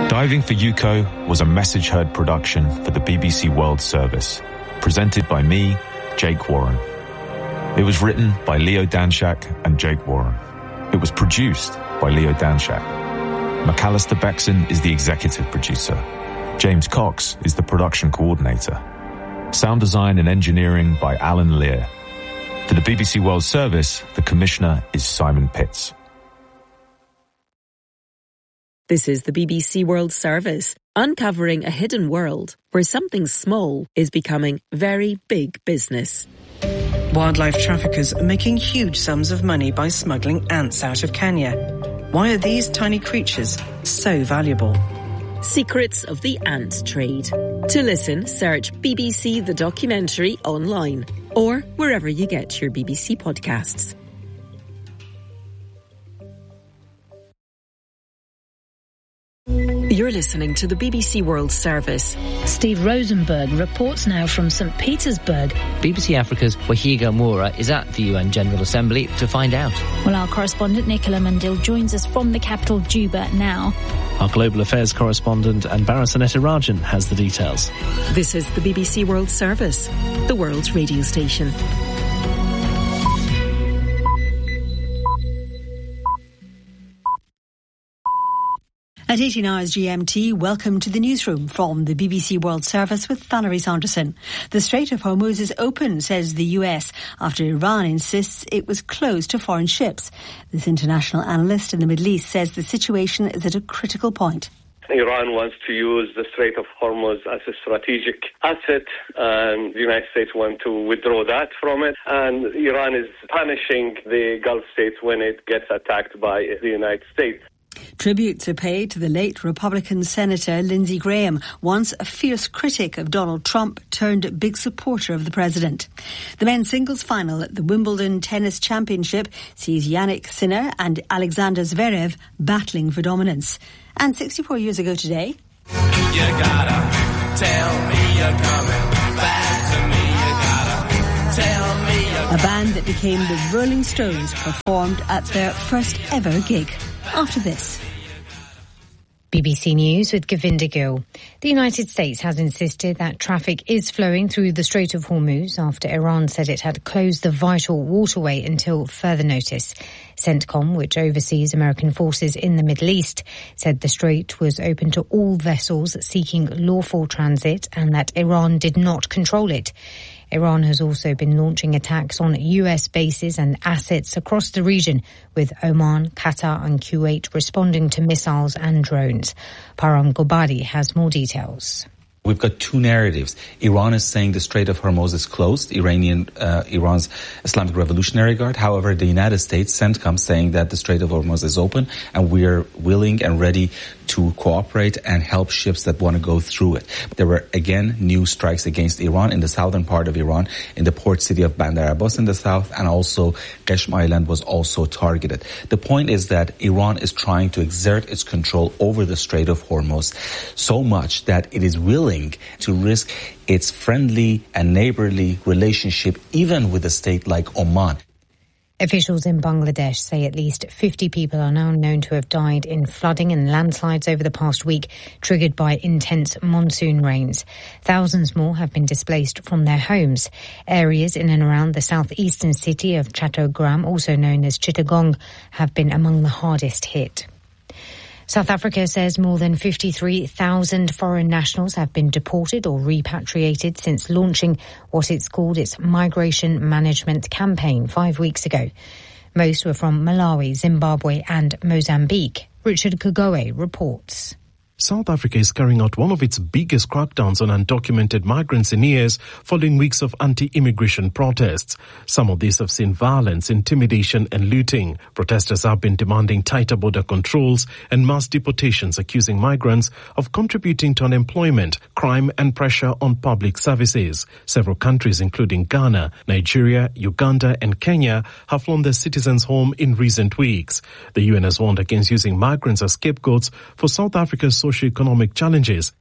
Diving for Yuko was a Message Heard production for the BBC World Service, presented by me, Jake Warren. It was written by Leo Danshak and Jake Warren. It was produced by Leo Danshak. McAllister Bexon is the executive producer. James Cox is the production coordinator. Sound design and engineering by Alan Lear. For the BBC World Service, the commissioner is Simon Pitts. This is the BBC World Service, uncovering a hidden world where something small is becoming very big business. Wildlife traffickers are making huge sums of money by smuggling ants out of Kenya. Why are these tiny creatures so valuable? Secrets of the ant trade. To listen, search BBC The Documentary online or wherever you get your BBC podcasts. You're listening to the BBC World Service. Steve Rosenberg reports now from St. Petersburg. BBC Africa's Wahiga Moura is at the UN General Assembly to find out. Well, our correspondent Nicola Mandil joins us from the capital Juba now. Our global affairs correspondent Anbara Rajan has the details. This is the BBC World Service, the world's radio station. At 18 hours GMT, welcome to the newsroom from the BBC World Service with Valerie Saunderson. The Strait of Hormuz is open, says the US, after Iran insists it was closed to foreign ships. This international analyst in the Middle East says the situation is at a critical point. Iran wants to use the Strait of Hormuz as a strategic asset, and the United States want to withdraw that from it. And Iran is punishing the Gulf states when it gets attacked by the United States. Tributes are paid to the late Republican Senator Lindsey Graham, once a fierce critic of Donald Trump turned big supporter of the president. The men's singles final at the Wimbledon Tennis Championship sees Yannick Sinner and Alexander Zverev battling for dominance. And 64 years ago today... You gotta tell me you're coming back to me. You gotta tell me you're a band that became the Rolling Stones performed at their first ever gig. After this. BBC News with Govinda Gill. The United States has insisted that traffic is flowing through the Strait of Hormuz after Iran said it had closed the vital waterway until further notice. CENTCOM, which oversees American forces in the Middle East, said the strait was open to all vessels seeking lawful transit and that Iran did not control it. Iran has also been launching attacks on US bases and assets across the region, with Oman, Qatar and Kuwait responding to missiles and drones. Param Gobadi has more details. We've got two narratives. Iran is saying the Strait of Hormuz is closed, Iran's Islamic Revolutionary Guard. However, the United States, CENTCOM, saying that the Strait of Hormuz is open and we are willing and ready to cooperate and help ships that want to go through it. There were, again, new strikes against Iran in the southern part of Iran, in the port city of Bandar Abbas in the south, and also Qeshm Island was also targeted. The point is that Iran is trying to exert its control over the Strait of Hormuz so much that it is willing to risk its friendly and neighborly relationship even with a state like Oman. Officials in Bangladesh say at least 50 people are now known to have died in flooding and landslides over the past week, triggered by intense monsoon rains. Thousands more have been displaced from their homes. Areas in and around the southeastern city of Chattogram, also known as Chittagong, have been among the hardest hit. South Africa says more than 53,000 foreign nationals have been deported or repatriated since launching what it's called its migration management campaign 5 weeks ago. Most were from Malawi, Zimbabwe and Mozambique. Richard Kugoe reports. South Africa is carrying out one of its biggest crackdowns on undocumented migrants in years following weeks of anti-immigration protests. Some of these have seen violence, intimidation and looting. Protesters have been demanding tighter border controls and mass deportations, accusing migrants of contributing to unemployment, crime and pressure on public services. Several countries, including Ghana, Nigeria, Uganda and Kenya, have flown their citizens home in recent weeks. The UN has warned against using migrants as scapegoats for South Africa's socio-economic challenges.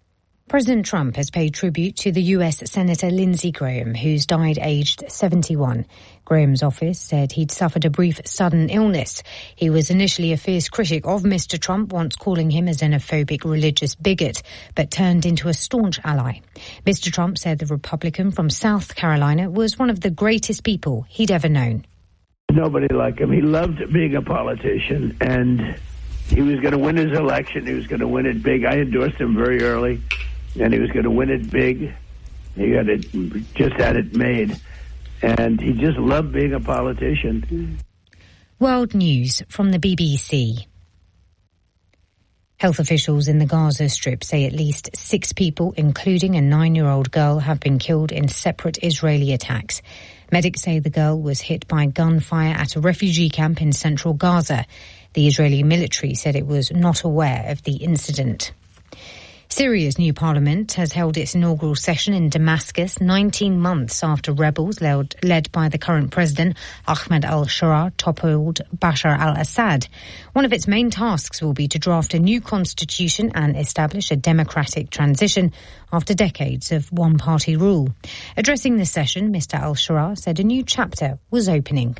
President Trump has paid tribute to the US Senator Lindsey Graham, who's died aged 71. Graham's office said he'd suffered a brief sudden illness. He was initially a fierce critic of Mr. Trump, once calling him a xenophobic religious bigot, but turned into a staunch ally. Mr. Trump said the Republican from South Carolina was one of the greatest people he'd ever known. Nobody like him. He loved being a politician, and he was going to win his election. He was going to win it big. I endorsed him very early, and he was going to win it big. He just had it made, and he just loved being a politician. World News from the BBC. Health officials in the Gaza Strip say at least 6 people, including a 9-year-old girl, have been killed in separate Israeli attacks. Medics say the girl was hit by gunfire at a refugee camp in central Gaza. The Israeli military said it was not aware of the incident. Syria's new parliament has held its inaugural session in Damascus 19 months after rebels led by the current president, Ahmed al-Sharaa, toppled Bashar al-Assad. One of its main tasks will be to draft a new constitution and establish a democratic transition after decades of one-party rule. Addressing the session, Mr. al-Sharaa said a new chapter was opening.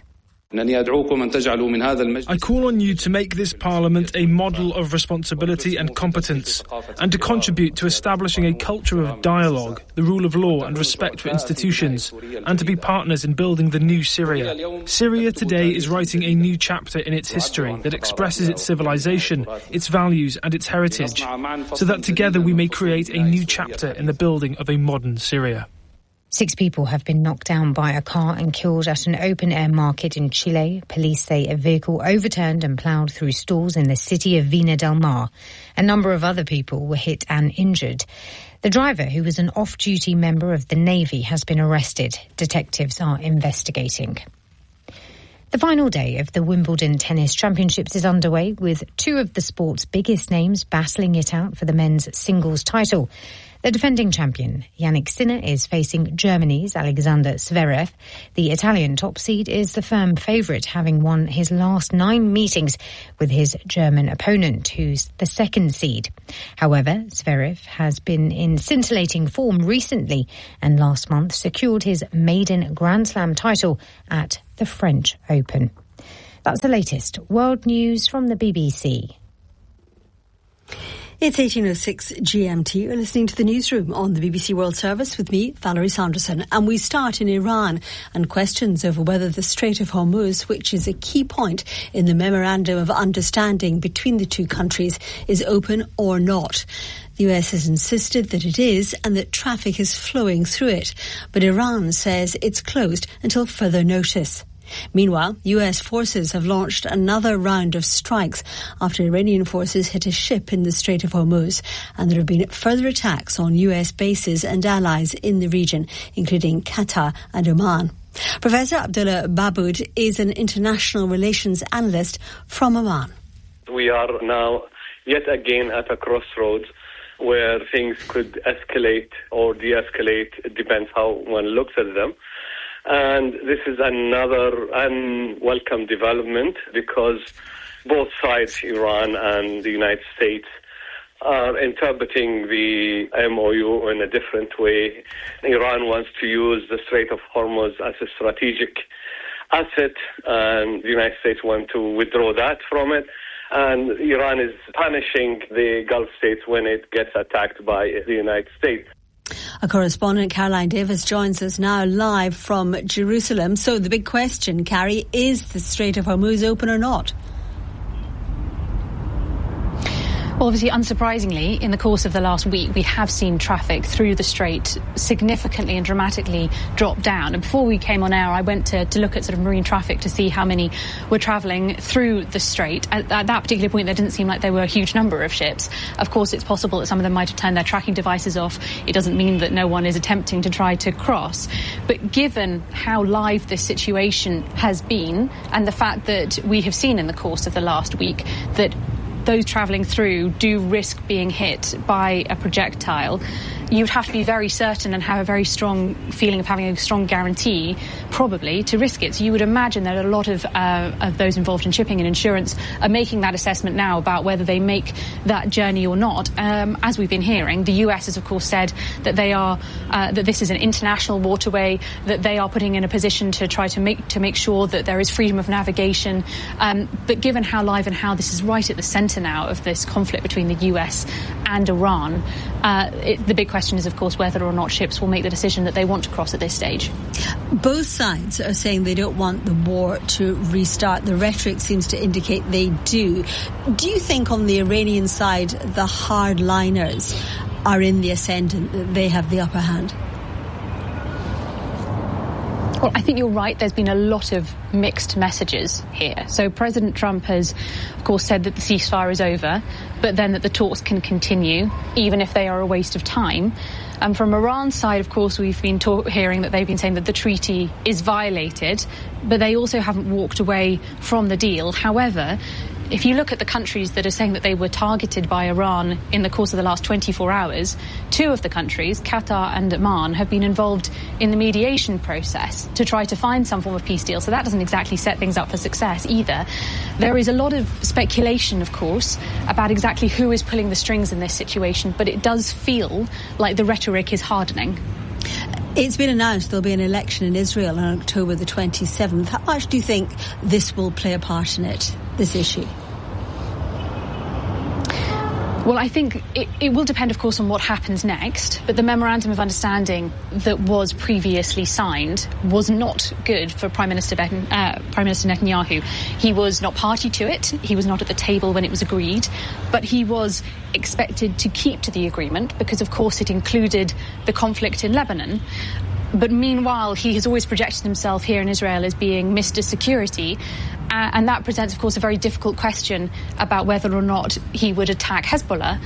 I call on you to make this parliament a model of responsibility and competence, and to contribute to establishing a culture of dialogue, the rule of law and respect for institutions, and to be partners in building the new Syria. Syria today is writing a new chapter in its history that expresses its civilization, its values and its heritage, so that together we may create a new chapter in the building of a modern Syria. 6 people have been knocked down by a car and killed at an open-air market in Chile. Police say a vehicle overturned and ploughed through stalls in the city of Vina del Mar. A number of other people were hit and injured. The driver, who was an off-duty member of the Navy, has been arrested. Detectives are investigating. The final day of the Wimbledon Tennis Championships is underway, with 2 of the sport's biggest names battling it out for the men's singles title. The defending champion, Jannik Sinner, is facing Germany's Alexander Zverev. The Italian top seed is the firm favourite, having won his last 9 meetings with his German opponent, who's the second seed. However, Zverev has been in scintillating form recently and last month secured his maiden Grand Slam title at the French Open. That's the latest world news from the BBC. It's 18:06 GMT. You're listening to the newsroom on the BBC World Service with me, Valerie Sanderson. And we start in Iran and questions over whether the Strait of Hormuz, which is a key point in the Memorandum of Understanding between the two countries, is open or not. The US has insisted that it is and that traffic is flowing through it. But Iran says it's closed until further notice. Meanwhile, US forces have launched another round of strikes after Iranian forces hit a ship in the Strait of Hormuz, and there have been further attacks on US bases and allies in the region, including Qatar and Oman. Professor Abdullah Babood is an international relations analyst from Oman. We are now yet again at a crossroads where things could escalate or de-escalate. It depends how one looks at them. And this is another unwelcome development because both sides, Iran and the United States, are interpreting the MOU in a different way. Iran wants to use the Strait of Hormuz as a strategic asset, and the United States want to withdraw that from it. And Iran is punishing the Gulf states when it gets attacked by the United States. Our correspondent Caroline Davis joins us now live from Jerusalem. So the big question, Carrie, is the Strait of Hormuz open or not? Well, obviously, unsurprisingly, in the course of the last week, we have seen traffic through the strait significantly and dramatically drop down. And before we came on air, I went to look at sort of marine traffic to see how many were travelling through the strait. At that particular point, there didn't seem like there were a huge number of ships. Of course, it's possible that some of them might have turned their tracking devices off. It doesn't mean that no one is attempting to try to cross. But given how live this situation has been and the fact that we have seen in the course of the last week that those travelling through do risk being hit by a projectile, you would have to be very certain and have a very strong feeling of having a strong guarantee, probably, to risk it. So you would imagine that a lot of those involved in shipping and insurance are making that assessment now about whether they make that journey or not. As we've been hearing, the US has, of course, said that they are that this is an international waterway, that they are putting in a position to try to make sure that there is freedom of navigation. But given how live and how this is right at the centre now of this conflict between the US and Iran, the big question is, of course, whether or not ships will make the decision that they want to cross at this stage. Both sides are saying they don't want the war to restart. The rhetoric seems to indicate they do. Do you think on the Iranian side the hardliners are in the ascendant, that they have the upper hand? Well, I think you're right. There's been a lot of mixed messages here. So President Trump has, of course, said that the ceasefire is over, but then that the talks can continue, even if they are a waste of time. And from Iran's side, of course, we've been hearing that they've been saying that the treaty is violated, but they also haven't walked away from the deal. However, if you look at the countries that are saying that they were targeted by Iran in the course of the last 24 hours, two of the countries, Qatar and Oman, have been involved in the mediation process to try to find some form of peace deal. So that doesn't exactly set things up for success either. There is a lot of speculation, of course, about exactly who is pulling the strings in this situation, but it does feel like the rhetoric is hardening. It's been announced there'll be an election in Israel on October the 27th. How much do you think this will play a part in it, this issue? Well, I think it will depend, of course, on what happens next. But the memorandum of understanding that was previously signed was not good for Prime Minister Netanyahu. He was not party to it. He was not at the table when it was agreed. But he was expected to keep to the agreement because, of course, it included the conflict in Lebanon. But meanwhile, he has always projected himself here in Israel as being Mr. Security. And that presents, of course, a very difficult question about whether or not he would attack Hezbollah.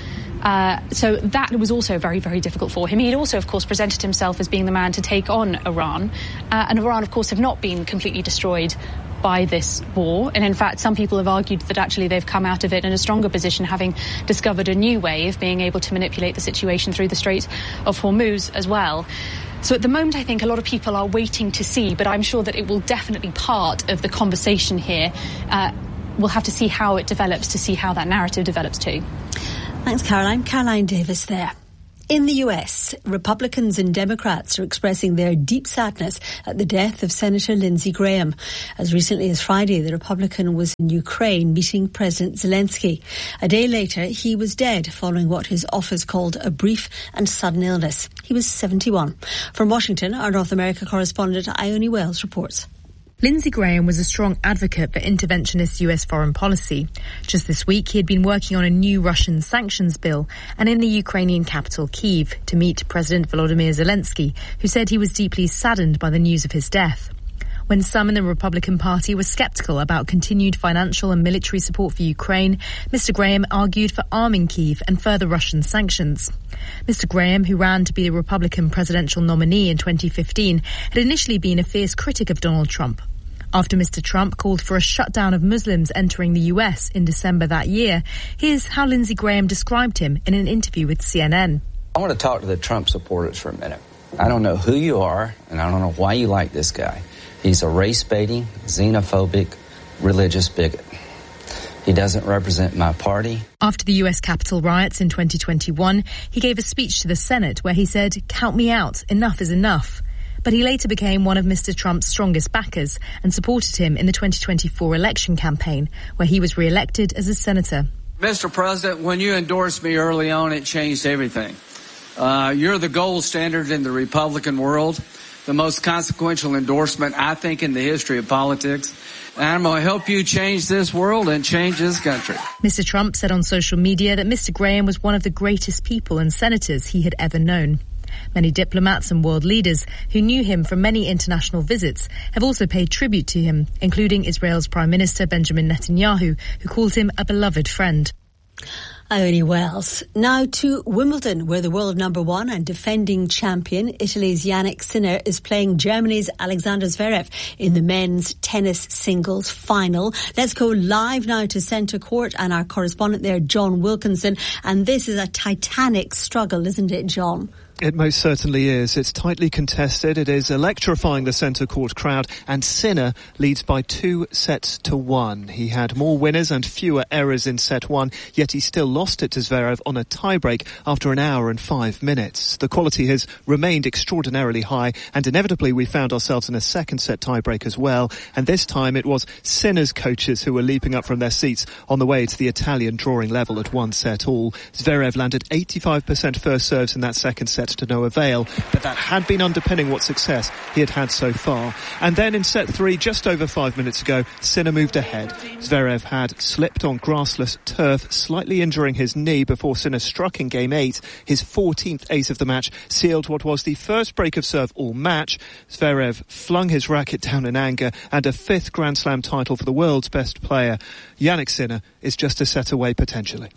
So that was also very, very difficult for him. He had also, of course, presented himself as being the man to take on Iran. And Iran, of course, have not been completely destroyed by this war. And in fact, some people have argued that actually they've come out of it in a stronger position, having discovered a new way of being able to manipulate the situation through the Strait of Hormuz as well. So at the moment, I think a lot of people are waiting to see, but I'm sure that it will definitely be part of the conversation here. We'll have to see how it develops, to see how that narrative develops too. Thanks, Caroline. Caroline Davis there. In the US, Republicans and Democrats are expressing their deep sadness at the death of Senator Lindsey Graham. As recently as Friday, the Republican was in Ukraine meeting President Zelensky. A day later, he was dead following what his office called a brief and sudden illness. He was 71. From Washington, our North America correspondent Ione Wells reports. Lindsey Graham was a strong advocate for interventionist US foreign policy. Just this week, he had been working on a new Russian sanctions bill and in the Ukrainian capital, Kyiv, to meet President Volodymyr Zelensky, who said he was deeply saddened by the news of his death. When some in the Republican Party were sceptical about continued financial and military support for Ukraine, Mr. Graham argued for arming Kyiv and further Russian sanctions. Mr. Graham, who ran to be the Republican presidential nominee in 2015, had initially been a fierce critic of Donald Trump. After Mr. Trump called for a shutdown of Muslims entering the US in December that year, here's how Lindsey Graham described him in an interview with CNN. I want to talk to the Trump supporters for a minute. I don't know who you are, and I don't know why you like this guy. He's a race-baiting, xenophobic, religious bigot. He doesn't represent my party. After the US Capitol riots in 2021, he gave a speech to the Senate where he said, "Count me out, enough is enough." But he later became one of Mr. Trump's strongest backers and supported him in the 2024 election campaign, where he was re-elected as a senator. Mr. President, when you endorsed me early on, it changed everything. You're the gold standard in the Republican world, the most consequential endorsement, I think, in the history of politics. And I'm going to help you change this world and change this country. Mr. Trump said on social media that Mr. Graham was one of the greatest people and senators he had ever known. Many diplomats and world leaders who knew him from many international visits have also paid tribute to him, including Israel's Prime Minister Benjamin Netanyahu, who called him a beloved friend. Ione Wells. Now to Wimbledon, where the world number one and defending champion, Italy's Yannick Sinner, is playing Germany's Alexander Zverev in the men's tennis singles final. Let's go live now to Centre Court and our correspondent there, John Wilkinson. And this is a titanic struggle, isn't it, John? It most certainly is. It's tightly contested. It is electrifying the centre court crowd, and Sinner leads by 2-1. He had more winners and fewer errors in set 1, yet he still lost it to Zverev on a tiebreak after an hour and 5 minutes. The quality has remained extraordinarily high, and inevitably we found ourselves in a second set tiebreak as well, and this time it was Sinner's coaches who were leaping up from their seats on the way to the Italian drawing level at 1-all. Zverev landed 85% first serves in that second set to no avail, but that had been underpinning what success he had so far. And then in set 3, just over 5 minutes ago, Sinner moved ahead. Zverev had slipped on grassless turf, slightly injuring his knee before Sinner struck in game 8. His 14th ace of the match sealed what was the first break of serve all match. Zverev flung his racket down in anger, and a 5th Grand Slam title for the world's best player. Jannik Sinner is just a set away potentially.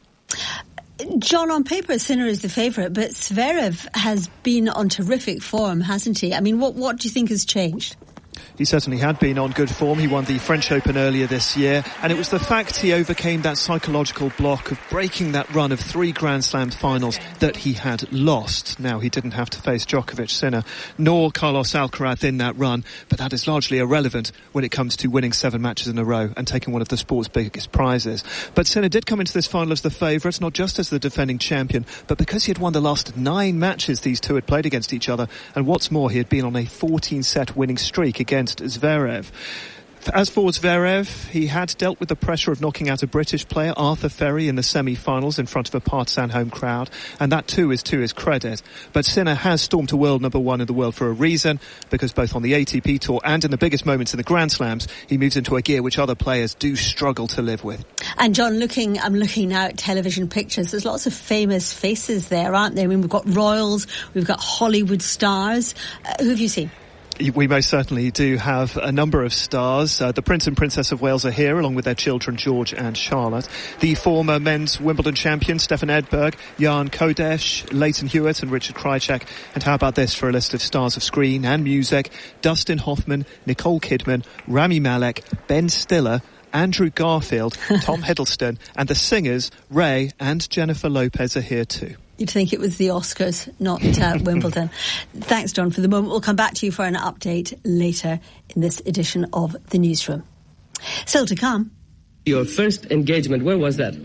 John, on paper, Sinner is the favourite, but Zverev has been on terrific form, hasn't he? I mean, what do you think has changed? He certainly had been on good form. He won the French Open earlier this year, and it was the fact he overcame that psychological block of breaking that run of 3 Grand Slam finals that he had lost. Now, he didn't have to face Djokovic, Sinner, nor Carlos Alcaraz in that run, but that is largely irrelevant when it comes to winning 7 matches in a row and taking one of the sport's biggest prizes. But Sinner did come into this final as the favourite, not just as the defending champion, but because he had won the last 9 matches these two had played against each other, and what's more, he had been on a 14-set winning streak against Zverev. As for Zverev, he had dealt with the pressure of knocking out a British player, Arthur Ferry, in the semi-finals in front of a partisan home crowd, and that too is to his credit. But Sinner has stormed to world number 1 in the world for a reason, because both on the ATP Tour and in the biggest moments in the Grand Slams, he moves into a gear which other players do struggle to live with. And John, I'm looking now at television pictures. There's lots of famous faces there, aren't there? I mean, we've got royals, we've got Hollywood stars. Who have you seen? We most certainly do have a number of stars. The Prince and Princess of Wales are here, along with their children George and Charlotte. The former men's Wimbledon champion Stefan Edberg, Jan Kodesh, Leighton Hewitt and Richard Krajicek. And how about this for a list of stars of screen and music? Dustin Hoffman, Nicole Kidman, Rami Malek, Ben Stiller, Andrew Garfield, Tom Hiddleston, and the singers Ray and Jennifer Lopez are here too. You'd think it was the Oscars, not Wimbledon. Thanks, John, for the moment. We'll come back to you for an update later in this edition of The Newsroom. Still to come. Your first engagement, where was that?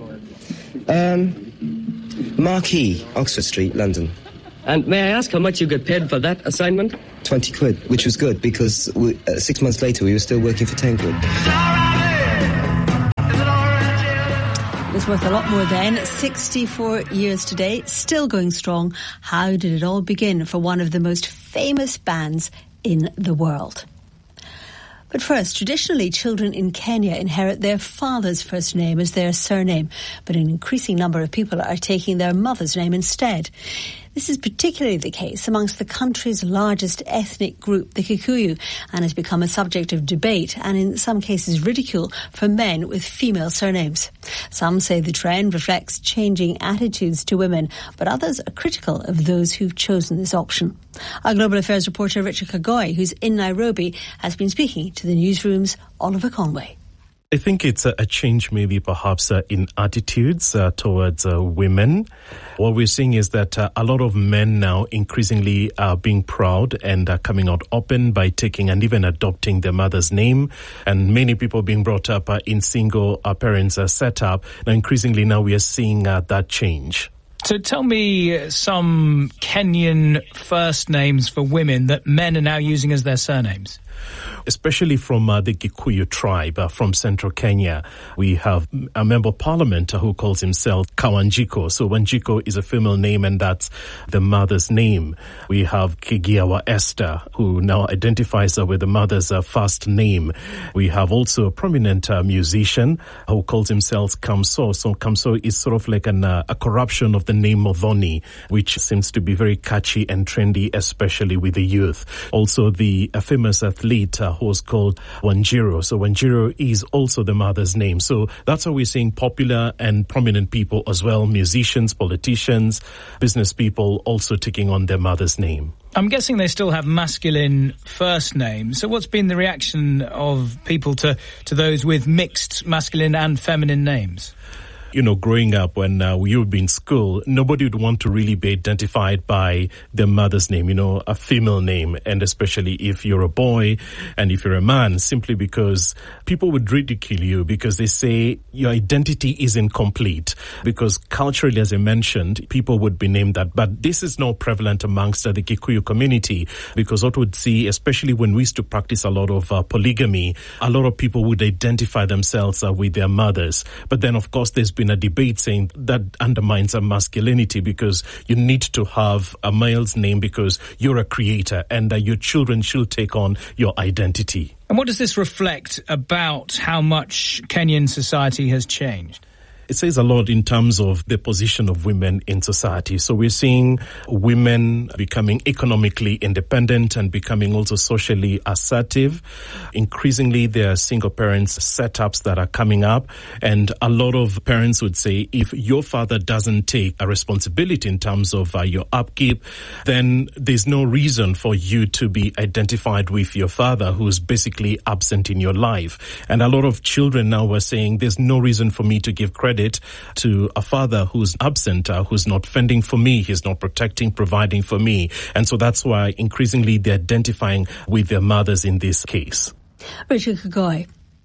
Marquee, Oxford Street, London. And may I ask how much you got paid for that assignment? 20 quid, which was good because 6 months later we were still working for 10 quid. It was worth a lot more then. 64 years today, still going strong. How did it all begin for one of the most famous bands in the world? But first, traditionally, children in Kenya inherit their father's first name as their surname, but an increasing number of people are taking their mother's name instead. This is particularly the case amongst the country's largest ethnic group, the Kikuyu, and has become a subject of debate and in some cases ridicule for men with female surnames. Some say the trend reflects changing attitudes to women, but others are critical of those who've chosen this option. Our Global Affairs reporter Richard Kagoi, who's in Nairobi, has been speaking to the Newsroom's Oliver Conway. I think it's a change maybe perhaps in attitudes towards women. What we're seeing is that a lot of men now increasingly are being proud and are coming out open by taking and even adopting their mother's name. And many people being brought up in single parents setup. Now increasingly now we are seeing that change. So tell me some Kenyan first names for women that men are now using as their surnames. Especially from the Gikuyu tribe from central Kenya. We have a member of parliament who calls himself Kawanjiko. So Wanjiko is a female name and that's the mother's name. We have Kigiawa Esther, who now identifies with the mother's first name. We have also a prominent musician who calls himself Kamso. So Kamso is sort of like a corruption of the name Modhoni, which seems to be very catchy and trendy, especially with the youth. Also the famous athlete who was called Wanjiru. So Wanjiru is also the mother's name. So that's how we're seeing popular and prominent people as well, musicians, politicians, business people also taking on their mother's name. I'm guessing they still have masculine first names. So what's been the reaction of people to those with mixed masculine and feminine names? growing up when you would be in school, nobody would want to really be identified by their mother's name, a female name, and especially if you're a boy and if you're a man, simply because people would ridicule you because they say your identity is incomplete. Because culturally, as I mentioned, people would be named that. But this is not prevalent amongst the Kikuyu community, because what we'd see, especially when we used to practice a lot of polygamy, a lot of people would identify themselves with their mothers. But then, of course, there's been a debate saying that undermines our masculinity, because you need to have a male's name because you're a creator, and that your children should take on your identity. And what does this reflect about how much Kenyan society has changed? It says a lot in terms of the position of women in society. So we're seeing women becoming economically independent and becoming also socially assertive. Increasingly, there are single parents setups that are coming up. And a lot of parents would say, if your father doesn't take a responsibility in terms of your upkeep, then there's no reason for you to be identified with your father, who's basically absent in your life. And a lot of children now are saying, there's no reason for me to give credit to a father who's absent, who's not fending for me, he's not protecting, providing for me. And so that's why increasingly they're identifying with their mothers in this case. Richard Kagoy.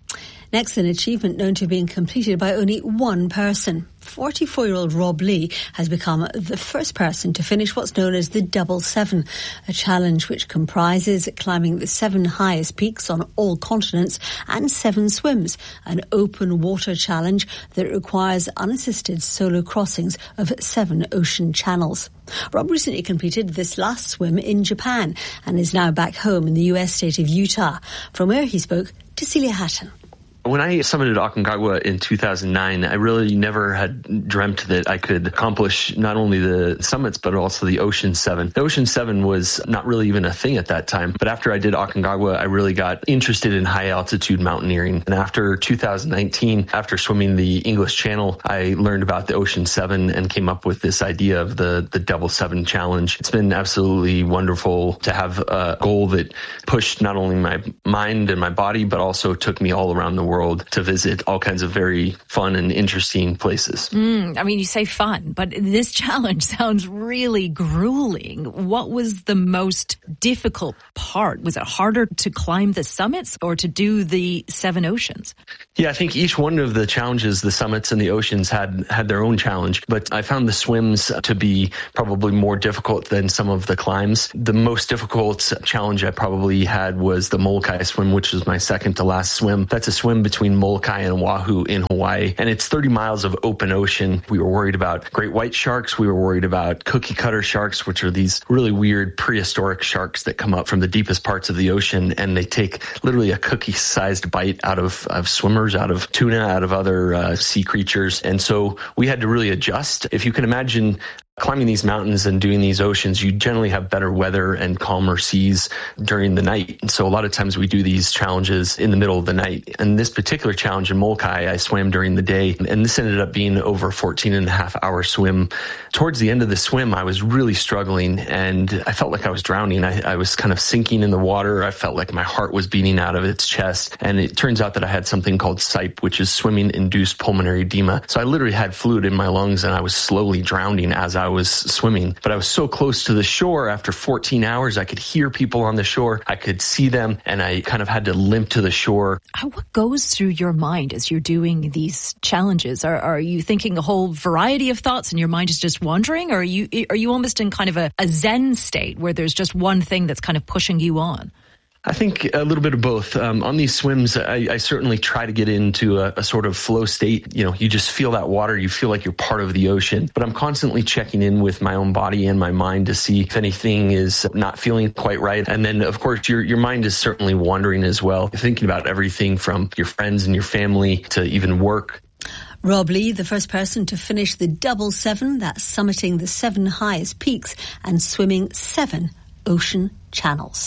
Next, an achievement known to have been completed by only one person. 44-year-old Rob Lee has become the first person to finish what's known as the Double Seven, a challenge which comprises climbing the 7 highest peaks on all continents and 7 swims, an open water challenge that requires unassisted solo crossings of 7 ocean channels. Rob recently completed this last swim in Japan and is now back home in the US state of Utah, from where he spoke to Celia Hatton. When I summited Aconcagua in 2009, I really never had dreamt that I could accomplish not only the summits, but also the Ocean 7. The Ocean 7 was not really even a thing at that time. But after I did Aconcagua, I really got interested in high altitude mountaineering. And after 2019, after swimming the English Channel, I learned about the Ocean 7 and came up with this idea of the Double 7 challenge. It's been absolutely wonderful to have a goal that pushed not only my mind and my body, but also took me all around the world to visit all kinds of very fun and interesting places. I mean, you say fun, but this challenge sounds really grueling. What was the most difficult part? Was it harder to climb the summits or to do the 7 oceans? Yeah, I think each one of the challenges, the summits and the oceans, had their own challenge. But I found the swims to be probably more difficult than some of the climbs. The most difficult challenge I probably had was the Molokai swim, which was my second to last swim. That's a swim between Molokai and Oahu in Hawaii. And it's 30 miles of open ocean. We were worried about great white sharks. We were worried about cookie cutter sharks, which are these really weird prehistoric sharks that come up from the deepest parts of the ocean. And they take literally a cookie-sized bite out of swimmers, out of tuna, out of other sea creatures. And so we had to really adjust. If you can imagine climbing these mountains and doing these oceans, you generally have better weather and calmer seas during the night. And so a lot of times we do these challenges in the middle of the night. And this particular challenge in Molokai, I swam during the day. And this ended up being over 14.5-hour swim. Towards the end of the swim, I was really struggling and I felt like I was drowning. I was kind of sinking in the water. I felt like my heart was beating out of its chest. And it turns out that I had something called SIPE, which is swimming-induced pulmonary edema. So I literally had fluid in my lungs and I was slowly drowning as I was swimming. But I was so close to the shore after 14 hours, I could hear people on the shore. I could see them and I kind of had to limp to the shore. What goes through your mind as you're doing these challenges? Are you thinking a whole variety of thoughts and your mind is just wandering? Or are you almost in kind of a Zen state where there's just one thing that's kind of pushing you on? I think a little bit of both. On these swims, I certainly try to get into a sort of flow state. You know, you just feel that water. You feel like you're part of the ocean. But I'm constantly checking in with my own body and my mind to see if anything is not feeling quite right. And then, of course, your mind is certainly wandering as well, thinking about everything from your friends and your family to even work. Rob Lee, the first person to finish the Double 7, that's summiting the 7 highest peaks and swimming 7 ocean channels.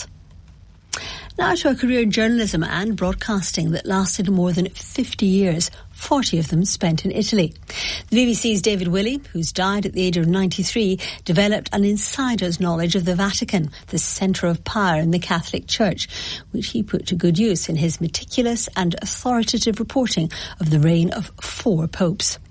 Now to a career in journalism and broadcasting that lasted more than 50 years, 40 of them spent in Italy. The BBC's David Willey, who's died at the age of 93, developed an insider's knowledge of the Vatican, the centre of power in the Catholic Church, which he put to good use in his meticulous and authoritative reporting of the reign of 4 popes.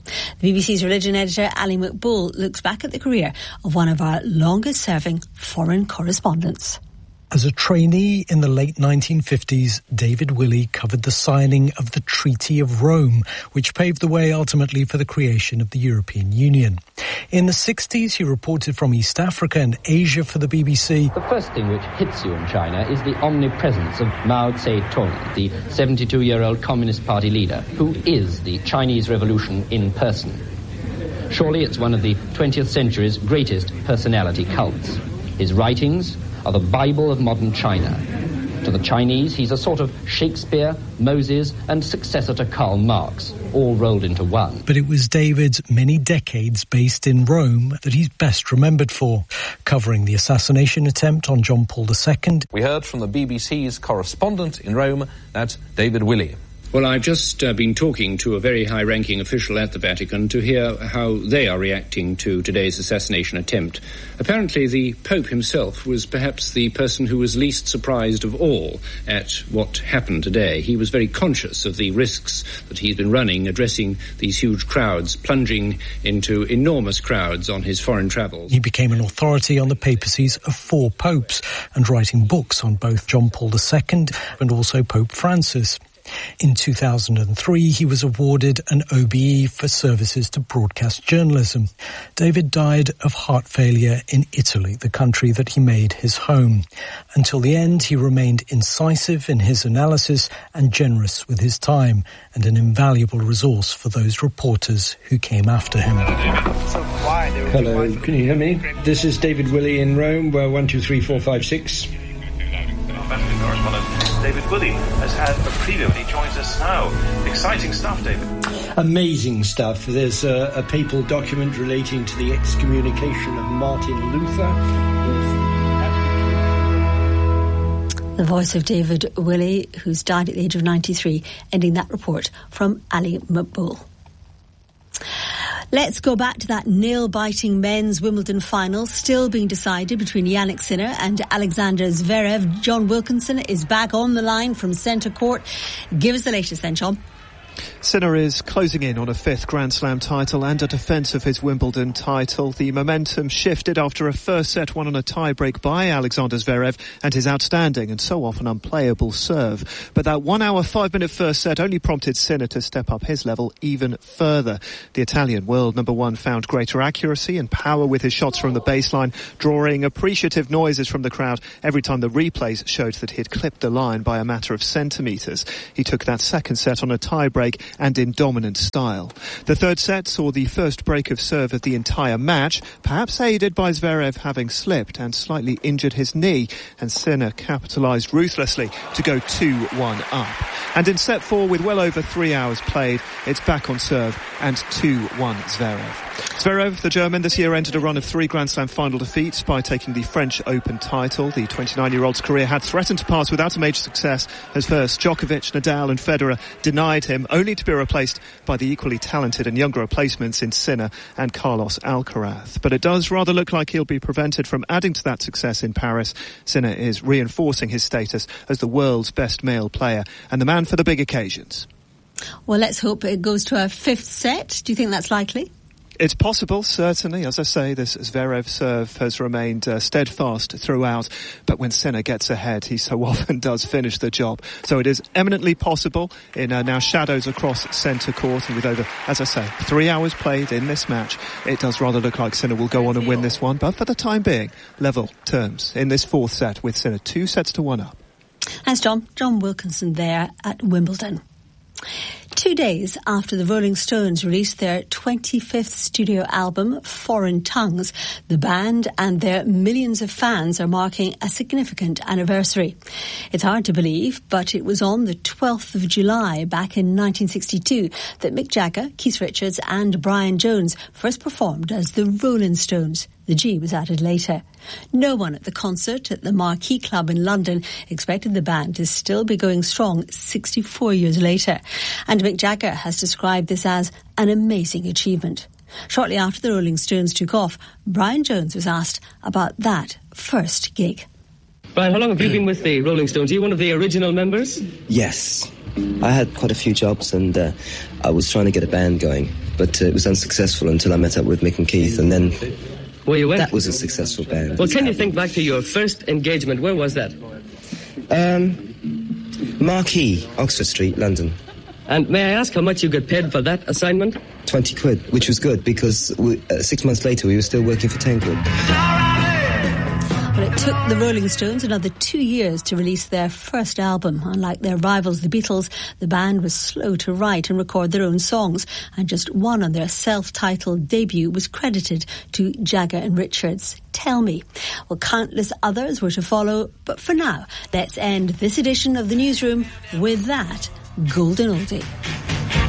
The BBC's religion editor, Ali McBull, looks back at the career of one of our longest-serving foreign correspondents. As a trainee in the late 1950s, David Willey covered the signing of the Treaty of Rome, which paved the way ultimately for the creation of the European Union. In the 60s, he reported from East Africa and Asia for the BBC. The first thing which hits you in China is the omnipresence of Mao Zedong, the 72-year-old Communist Party leader, who is the Chinese Revolution in person. Surely it's one of the 20th century's greatest personality cults. His writings are the Bible of modern China. To the Chinese, he's a sort of Shakespeare, Moses, and successor to Karl Marx, all rolled into one. But it was David's many decades based in Rome that he's best remembered for, covering the assassination attempt on John Paul II. We heard from the BBC's correspondent in Rome, that's David Willey. Well, I've just been talking to a very high-ranking official at the Vatican to hear how they are reacting to today's assassination attempt. Apparently, the Pope himself was perhaps the person who was least surprised of all at what happened today. He was very conscious of the risks that he's been running, addressing these huge crowds, plunging into enormous crowds on his foreign travels. He became an authority on the papacies of 4 popes and writing books on both John Paul II and also Pope Francis. In 2003, he was awarded an OBE for services to broadcast journalism. David died of heart failure in Italy, the country that he made his home. Until the end, he remained incisive in his analysis and generous with his time, and an invaluable resource for those reporters who came after him. Hello, can you hear me? This is David Willey in Rome, where 1234556. Vatican correspondent David Willey has had a preview and he joins us now. Exciting stuff, David. Amazing stuff. There's a papal document relating to the excommunication of Martin Luther. The voice of David Willey, who's died at the age of 93, ending that report from Ali McBull. Let's go back to that nail-biting men's Wimbledon final, still being decided between Jannik Sinner and Alexander Zverev. John Wilkinson is back on the line from centre court. Give us the latest then, John. Sinner is closing in on a 5th Grand Slam title and a defence of his Wimbledon title. The momentum shifted after a first set won on a tie-break by Alexander Zverev and his outstanding and so often unplayable serve. But that 1 hour, 5-minute first set only prompted Sinner to step up his level even further. The Italian world number 1 found greater accuracy and power with his shots from the baseline, drawing appreciative noises from the crowd every time the replays showed that he had clipped the line by a matter of centimetres. He took that second set on a tie-break and in dominant style. The third set saw the first break of serve of the entire match, perhaps aided by Zverev having slipped and slightly injured his knee, and Sinner capitalised ruthlessly to go 2-1 up. And in set 4, with well over 3 hours played, it's back on serve and 2-1 Zverev. Zverev, the German, this year entered a run of 3 Grand Slam final defeats by taking the French Open title. The 29-year-old's career had threatened to pass without a major success as first Djokovic, Nadal and Federer denied him, only to be replaced by the equally talented and younger replacements in Sinner and Carlos Alcaraz. But it does rather look like he'll be prevented from adding to that success in Paris. Sinner is reinforcing his status as the world's best male player and the man for the big occasions. Well, let's hope it goes to a 5th set. Do you think that's likely? It's possible, certainly. As I say, this Zverev serve has remained steadfast throughout, but when Sinner gets ahead, he so often does finish the job. So it is eminently possible in now shadows across centre court, and with over, as I say, 3 hours played in this match, it does rather look like Sinner will go on and win this one. But for the time being, level terms in this 4th set with Sinner 2-1 up. Thanks, John. John Wilkinson there at Wimbledon. 2 days after the Rolling Stones released their 25th studio album, Foreign Tongues, the band and their millions of fans are marking a significant anniversary. It's hard to believe, but it was on the 12th of July back in 1962 that Mick Jagger, Keith Richards and Brian Jones first performed as the Rolling Stones. The G was added later. No one at the concert at the Marquee Club in London expected the band to still be going strong 64 years later. And Mick Jagger has described this as an amazing achievement. Shortly after the Rolling Stones took off, Brian Jones was asked about that first gig. Brian, how long have you been with the Rolling Stones? Are you one of the original members? Yes. I had quite a few jobs and I was trying to get a band going. but it was unsuccessful until I met up with Mick and Keith, and then you went? That was a successful band. Well, can you think back to your first engagement? Where was that? Marquee, Oxford Street, London. And may I ask how much you got paid for that assignment? 20 quid, which was good, because 6 months later we were still working for 10 quid. Well, it took the Rolling Stones another 2 years to release their first album. Unlike their rivals, the Beatles, the band was slow to write and record their own songs, and just one on their self-titled debut was credited to Jagger and Richards. Tell Me. Well, countless others were to follow, but for now, let's end this edition of the Newsroom with that golden oldie.